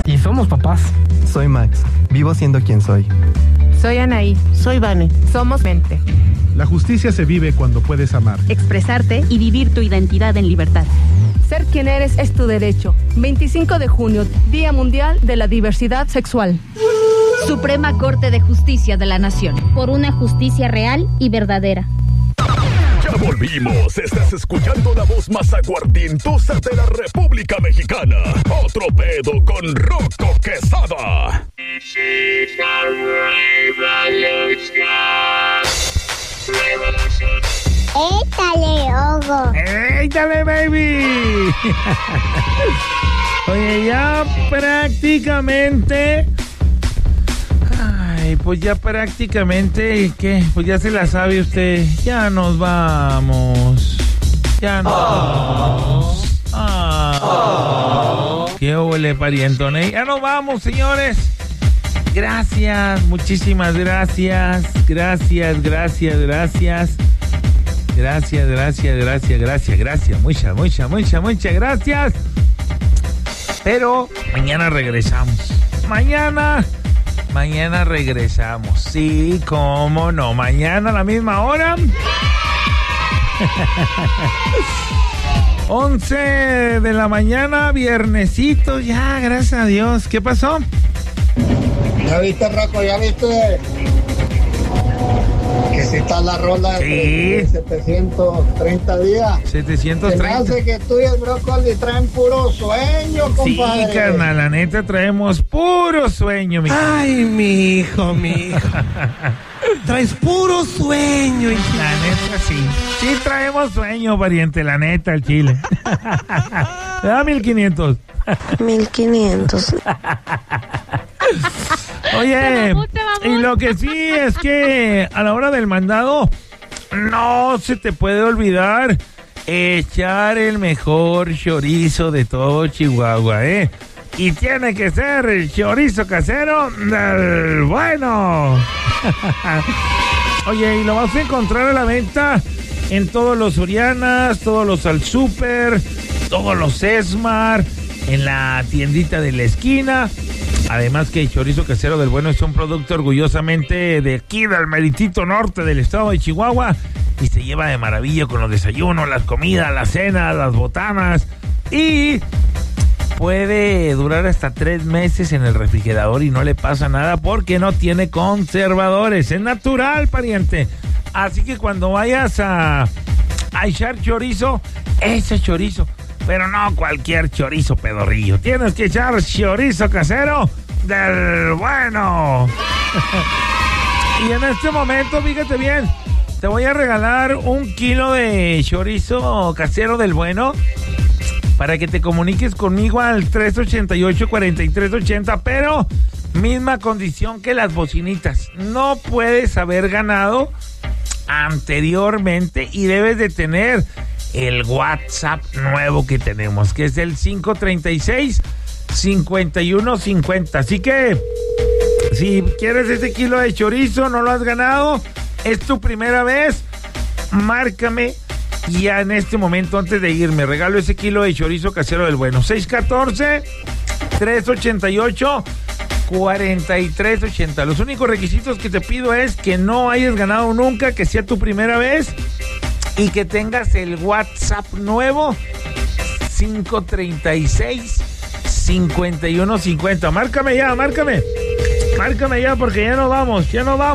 Y somos papás. Soy Max, vivo siendo quien soy. Soy Anaí. Soy Vane. Somos mente. La justicia se vive cuando puedes amar. Expresarte y vivir tu identidad en libertad. Ser quien eres es tu derecho. 25 de junio, Día Mundial de la Diversidad Sexual. Suprema Corte de Justicia de la Nación. Por una justicia real y verdadera. Ya volvimos. Estás escuchando la voz más aguardientosa de la República Mexicana. Otro pedo con Rocco Quezada. ¡Échale, Hugo! ¡Échale, baby! Oye, ya prácticamente... Ay, pues ya prácticamente... ¿Qué? Pues ya se la sabe usted. Ya nos vamos. Ya nos vamos. ¡Qué huele, parientone! ¡Ya nos vamos, señores! Gracias, muchísimas gracias. Gracias. Muchas gracias. Pero mañana regresamos. Mañana regresamos. Sí, cómo no. Mañana a la misma hora. 11 de la mañana, viernesito. Ya, gracias a Dios. ¿Qué pasó? ¿Ya viste, Rocco? ¿Ya viste? Que si está la rola de 730 días. 730. Se me hace que tú y el brócoli traen puro sueño, compadre. Sí, carnal, la neta traemos puro sueño, mi hijo. Ay, mi hijo. Traes puro sueño. La neta, sí. Sí traemos sueño, pariente, la neta, el chile. ¿Me da 1500? 1500. Oye, y lo que sí es que a la hora del mandado no se te puede olvidar echar el mejor chorizo de todo Chihuahua, ¿eh? Y tiene que ser el chorizo casero del bueno. Oye, y lo vas a encontrar a la venta en todos los Sorianas, todos los Al Super, todos los Esmar, en la tiendita de la esquina. Además que el chorizo casero del bueno es un producto orgullosamente de aquí, del meritito norte del estado de Chihuahua, y se lleva de maravilla con los desayunos, las comidas, las cenas, las botanas, y puede durar hasta 3 meses en el refrigerador y no le pasa nada porque no tiene conservadores. Es natural, pariente. Así que cuando vayas a echar chorizo, ese chorizo. Pero no cualquier chorizo pedorrillo. Tienes que echar chorizo casero del bueno. Y en este momento, fíjate bien, te voy a regalar 1 kilo de chorizo casero del bueno para que te comuniques conmigo al 388-4380, pero misma condición que las bocinitas. No puedes haber ganado anteriormente y debes de tener el WhatsApp nuevo que tenemos, que es el 536-5150. Así que si quieres ese kilo de chorizo, no lo has ganado, es tu primera vez, márcame ya en este momento antes de irme. Regalo ese kilo de chorizo casero del bueno. 614-388-4380. Los únicos requisitos que te pido es que no hayas ganado nunca, que sea tu primera vez y que tengas el WhatsApp nuevo 536-5150. Márcame ya porque ya no vamos.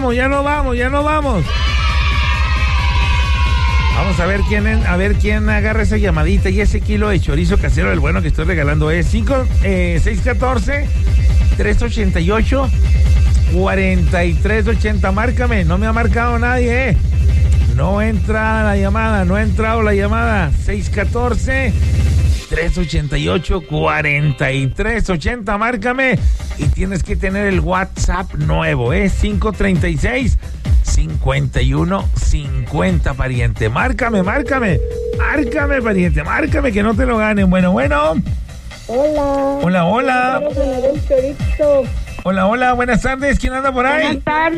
Vamos a ver quién agarra esa llamadita y ese kilo de chorizo casero del bueno que estoy regalando es 614-388-4380. Márcame, no me ha marcado nadie, No entra la llamada, no ha entrado la llamada. 614-388-4380, márcame. Y tienes que tener el WhatsApp nuevo, 536-5150, pariente. Márcame, pariente, márcame que no te lo ganen. Bueno. Hola. Hola, buenas tardes. ¿Quién anda por ahí? Buenas tardes.